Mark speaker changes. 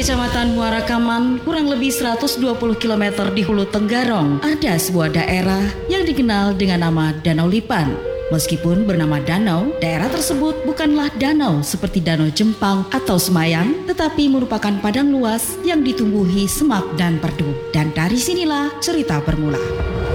Speaker 1: Kecamatan Muara Kaman, kurang lebih 120 km di Hulu Tenggarong, ada sebuah daerah yang dikenal dengan nama Danau Lipan. Meskipun bernama danau, daerah tersebut bukanlah danau seperti Danau Jempang atau Semayang, tetapi merupakan padang luas yang ditumbuhi semak dan perdu. Dan dari sinilah cerita bermula.